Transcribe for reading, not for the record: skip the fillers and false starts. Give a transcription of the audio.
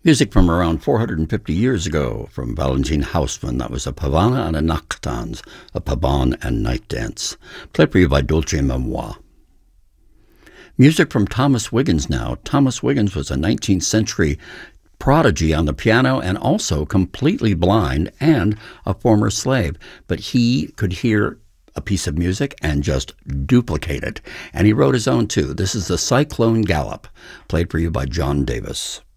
Music from around 450 years ago from Valentin Hausmann. That was a Pavane and a Nachttanz, a Pavane and night dance. Played for you by Dolce Memoir. Music from Thomas Wiggins now. Thomas Wiggins was a 19th century prodigy on the piano and also completely blind and a former slave. But he could hear a piece of music and just duplicate it. And he wrote his own too. This is the Cyclone Gallop, played for you by John Davis.